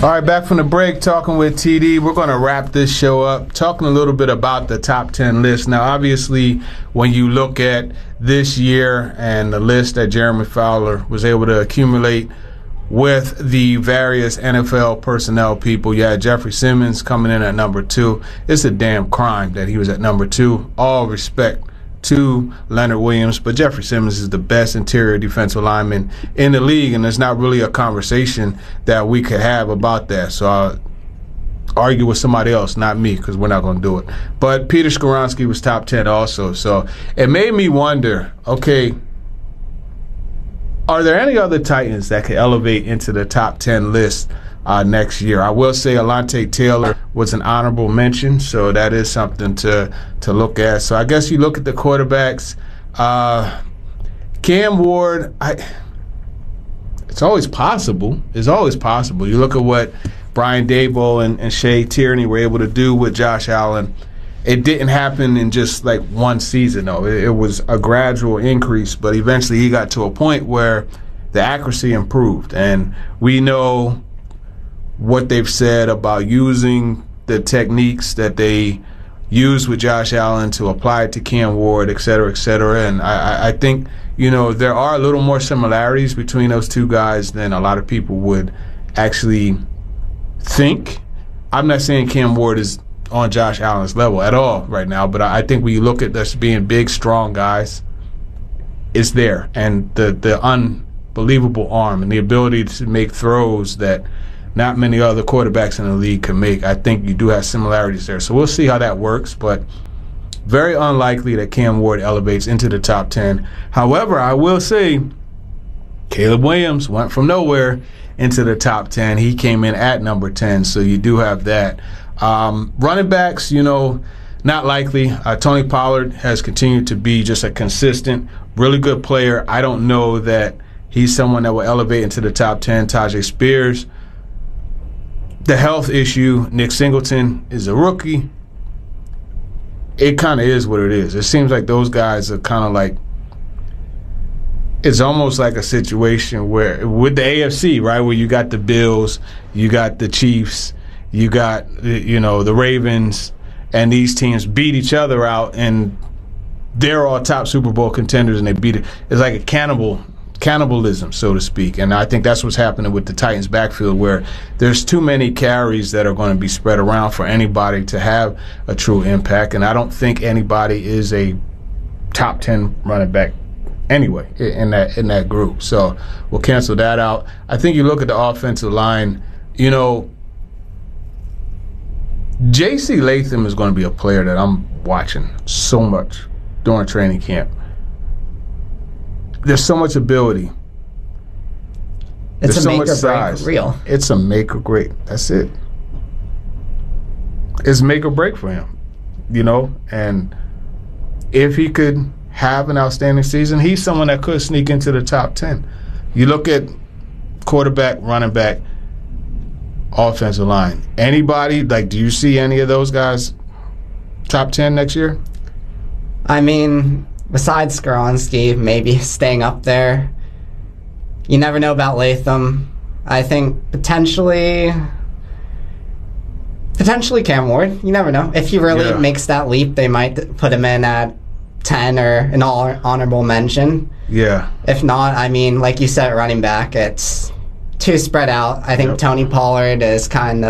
All right, back from the break, talking with TD. We're going to wrap this show up, talking a little bit about the top 10 list. Now, obviously, when you look at this year and the list that Jeremy Fowler was able to accumulate with the various NFL personnel people, you had Jeffrey Simmons coming in at number 2. It's a damn crime that he was at number 2. All respect to Leonard Williams, but Jeffrey Simmons is the best interior defensive lineman in the league, and there's not really a conversation that we could have about that. So I'll argue with somebody else, not me, because we're not going to do it. But Peter Skoronski was top 10 also. So it made me wonder, okay, are there any other Titans that could elevate into the top 10 list next year? I will say Alontae Taylor was an honorable mention, so that is something to look at. So I guess you look at the quarterbacks. Cam Ward, it's always possible. It's always possible. You look at what Brian Daboll and Shea Tierney were able to do with Josh Allen. It didn't happen in just like one season, though. It was a gradual increase, but eventually he got to a point where the accuracy improved. And we know what they've said about using the techniques that they used with Josh Allen to apply it to Cam Ward, et cetera, et cetera. And I think, there are a little more similarities between those two guys than a lot of people would actually think. I'm not saying Cam Ward is on Josh Allen's level at all right now, but I think when you look at this being big, strong guys, it's there. And the unbelievable arm and the ability to make throws that not many other quarterbacks in the league can make. I think you do have similarities there. So we'll see how that works, but very unlikely that Cam Ward elevates into the top 10. However, I will say Caleb Williams went from nowhere into the top 10. He came in at number 10, so you do have that. Running backs, not likely. Tony Pollard has continued to be just a consistent, really good player. I don't know that he's someone that will elevate into the top 10. Tajay Spears. The health issue, Nick Singleton is a rookie. It kind of is what it is. It seems like those guys are kind of like, it's almost like a situation where, with the AFC, right, where you got the Bills, you got the Chiefs, you got, the Ravens, and these teams beat each other out, and they're all top Super Bowl contenders, and they beat it. It's like a cannibalism, so to speak. And I think that's what's happening with the Titans backfield, where there's too many carries that are going to be spread around for anybody to have a true impact. And I don't think anybody is a top 10 running back anyway in that group. So we'll cancel that out. I think you look at the offensive line, J.C. Latham is going to be a player that I'm watching so much during training camp. There's so much ability. It's There's a so make much or size. break reel. It's a make or break. That's it. It's make or break for him, And if he could have an outstanding season, he's someone that could sneak into the top 10. You look at quarterback, running back, offensive line. Anybody, do you see any of those guys top 10 next year? I mean, besides Skoronski, maybe staying up there. You never know about Latham. I think potentially Cam Ward. You never know. If he really makes that leap, they might put him in at 10 or an honorable mention. Yeah. If not, I mean, like you said, running back, it's too spread out. I think Tony Pollard is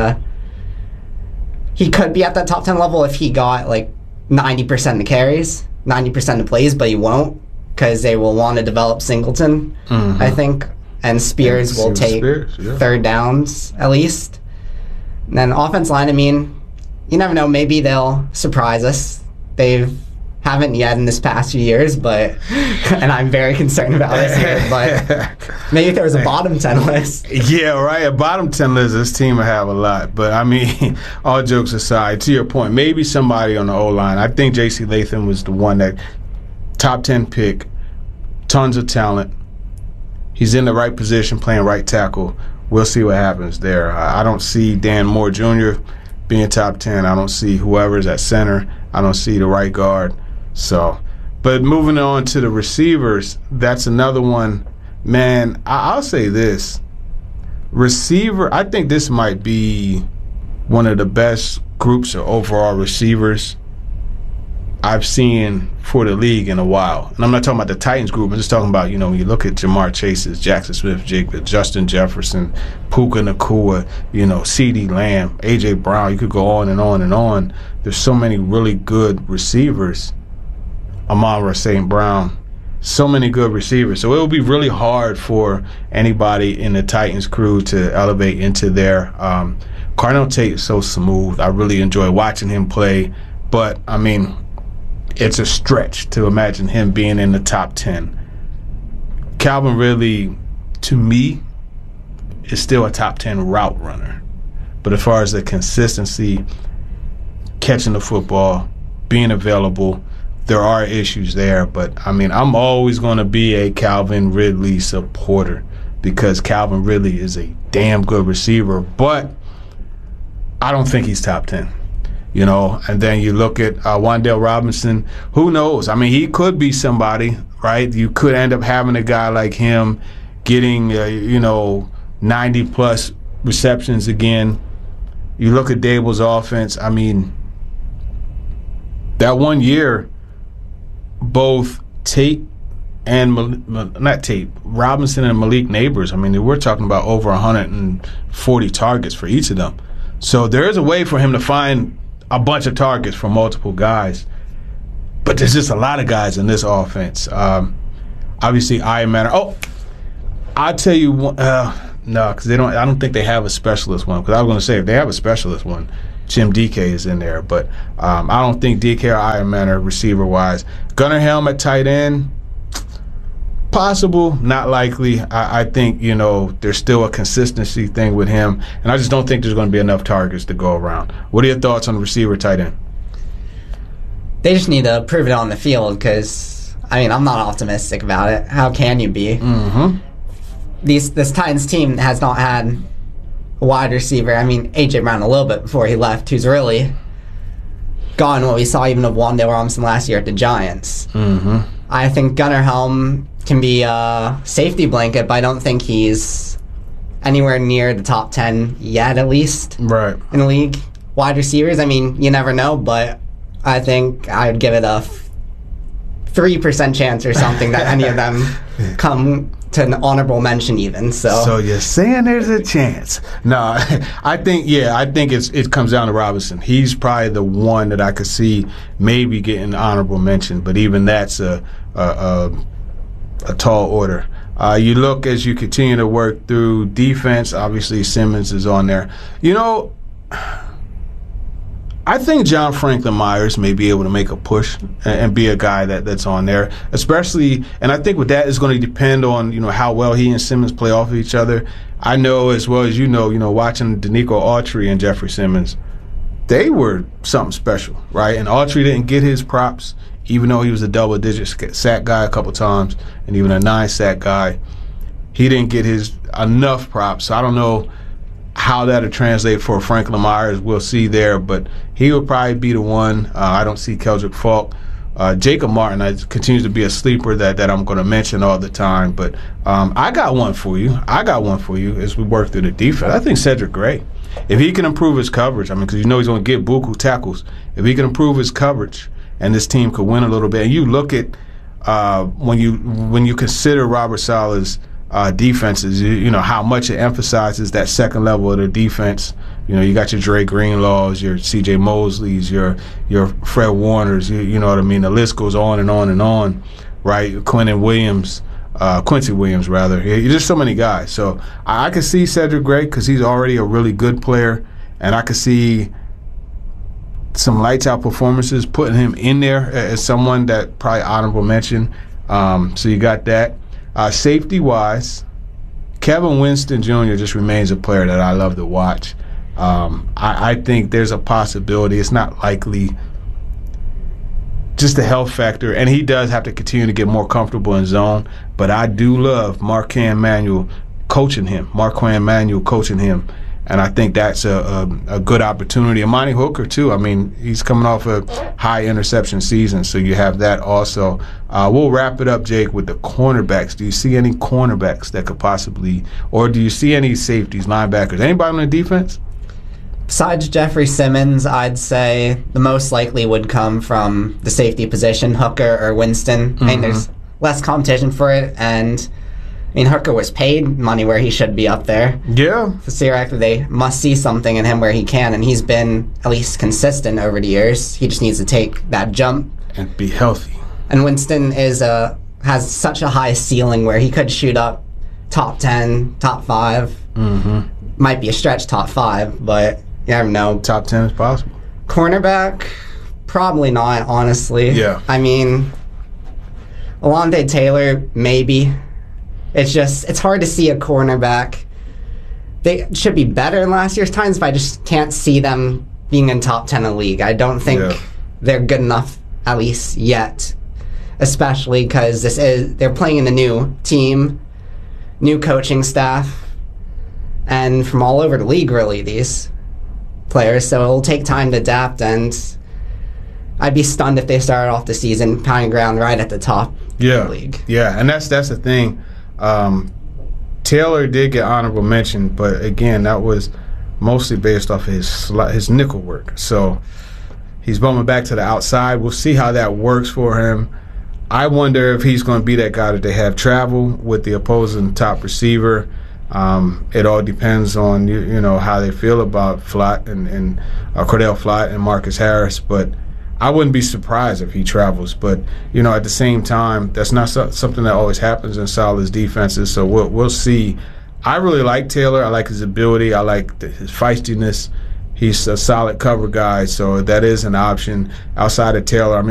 he could be at that top 10 level if he got 90% of the carries, 90% of plays, but he won't because they will want to develop Singleton, I think, and Spears will take third downs at least. And then offense line, I mean, you never know. Maybe they'll surprise us. Haven't yet in this past few years, and I'm very concerned about this year, but maybe if there was a bottom 10 list. Yeah, right. A bottom 10 list, this team will have a lot. But, I mean, all jokes aside, to your point, maybe somebody on the O-line. I think J.C. Latham was the one that top 10 pick, tons of talent. He's in the right position, playing right tackle. We'll see what happens there. I don't see Dan Moore Jr. being top 10. I don't see whoever's at center. I don't see the right guard. So, but moving on to the receivers, that's another one. Man, I'll say this. Receiver, I think this might be one of the best groups of overall receivers I've seen for the league in a while. And I'm not talking about the Titans group. I'm just talking about, when you look at Jamar Chase's, Jackson Smith-Jigba, Justin Jefferson, Puka Nacua, CeeDee Lamb, A.J. Brown. You could go on and on and on. There's so many really good receivers. Amon-Ra St. Brown. So many good receivers. So it will be really hard for anybody in the Titans crew to elevate into there. Carnell Tate is so smooth. I really enjoy watching him play. But, it's a stretch to imagine him being in the top 10. Calvin Ridley, to me, is still a top 10 route runner. But as far as the consistency, catching the football, being available, there are issues there. But, I'm always going to be a Calvin Ridley supporter because Calvin Ridley is a damn good receiver. But I don't think he's top 10. And then you look at Wan'Dale Robinson. Who knows? He could be somebody, right? You could end up having a guy like him getting, 90-plus receptions again. You look at Daboll's offense. That 1 year, both Tate and Robinson and Malik Neighbors, we're talking about over 140 targets for each of them. So there is a way for him to find a bunch of targets from multiple guys. But there's just a lot of guys in this offense. Obviously, Iron Man. Oh, I'll tell you one. No, because I don't think they have a specialist one. Because I was going to say, if they have a specialist one, Jim DK is in there. But I don't think DK or Iron Man are receiver-wise. Gunnar Helm at tight end, possible, not likely. I think, there's still a consistency thing with him, and I just don't think there's going to be enough targets to go around. What are your thoughts on the receiver tight end? They just need to prove it on the field because, I'm not optimistic about it. How can you be? Mm-hmm. This Titans team has not had a wide receiver. A.J. Brown a little bit before he left, who's really gone what we saw even of Wan'Dale Robinson last year at the Giants. Mm-hmm. I think Gunnar Helm can be a safety blanket, but I don't think he's anywhere near the top 10 yet, at least. Right. In the league. Wide receivers, you never know, but I think I'd give it a 3% chance or something that any of them come to an honorable mention even. So you're saying there's a chance. No, I think it comes down to Robinson. He's probably the one that I could see maybe getting honorable mention, but even that's a tall order. You look as you continue to work through defense. Obviously, Simmons is on there. I think John Franklin Myers may be able to make a push and be a guy that's on there, especially. And I think with that is going to depend on how well he and Simmons play off of each other. I know as well as watching Danico Autry and Jeffrey Simmons, they were something special, right? And Autry didn't get his props, even though he was a double-digit sack guy a couple times and even a 9-sack guy. He didn't get his enough props. So I don't know how that'll translate for Franklin Myers. We'll see there, but he will probably be the one. I don't see Keldrick Falk. Jacob Martin continues to be a sleeper that I'm going to mention all the time, but I got one for you. As we work through the defense. I think Cedric Gray, if he can improve his coverage, because he's going to get buku tackles. If he can improve his coverage, and this team could win a little bit. And you look at when you consider Robert Saleh's defenses, how much it emphasizes that second level of the defense. You got your Dre Greenlaws, your C.J. Mosleys, your Fred Warners. You know what I mean. The list goes on and on and on, right? Quincy Williams, rather. There's just so many guys. So I could see Cedric Gray because he's already a really good player, and I could see some lights out performances putting him in there as someone that probably honorable mention. So you got that. Safety wise, Kevin Winston Jr. just remains a player that I love to watch. I think there's a possibility. It's not likely. Just the health factor, and he does have to continue to get more comfortable in zone. But I do love Marquand Manuel coaching him. And I think that's a good opportunity. Amani Hooker, too. I mean, he's coming off a high interception season, so you have that also. We'll wrap it up, Jake, with the cornerbacks. Do you see any cornerbacks that could possibly, or do you see any safeties, linebackers, anybody on the defense? Besides Jeffrey Simmons, I'd say the most likely would come from the safety position, Hooker or Winston. I mean, there's less competition for it, and I mean, Hooker was paid money where he should be up there. Yeah. So they must see something in him where he can, and he's been at least consistent over the years. He just needs to take that jump. And be healthy. And Winston has such a high ceiling where he could shoot up top 10, top 5. Might be a stretch top 5, but you never know. Top 10 is possible. Cornerback, probably not, honestly. Yeah. I mean, Alontae Taylor, maybe. It's hard to see a cornerback. They should be better than last year's times, but I just can't see them being in top 10 in the league. I don't think they're good enough, at least yet. Especially because they're playing in a new team, new coaching staff, and from all over the league, really, these players. So it'll take time to adapt, and I'd be stunned if they started off the season pounding ground right at the top of the league. Yeah, and that's the thing. Taylor did get honorable mention, but again, that was mostly based off his nickel work. So he's bumping back to the outside. We'll see how that works for him. I wonder if he's going to be that guy that they have travel with the opposing top receiver. It all depends on you know how they feel about Flott and Cordell Flott and Marcus Harris, but I wouldn't be surprised if he travels, but you know, at the same time, that's not something that always happens in solid defenses. So we'll see. I really like Taylor. I like his ability. I like his feistiness. He's a solid cover guy, so that is an option outside of Taylor. I mean,